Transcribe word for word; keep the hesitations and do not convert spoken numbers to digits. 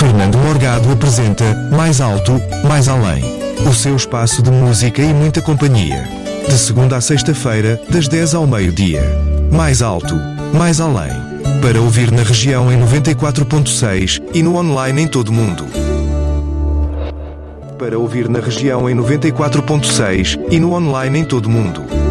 Fernando Morgado apresenta Mais Alto, Mais Além. O seu espaço de música e muita companhia. De segunda a sexta-feira, das dez ao meio-dia. Mais Alto, Mais Além. Para ouvir na região em noventa e quatro ponto seis e no online em todo o mundo. Para ouvir na região em noventa e quatro ponto seis e no online em todo o mundo.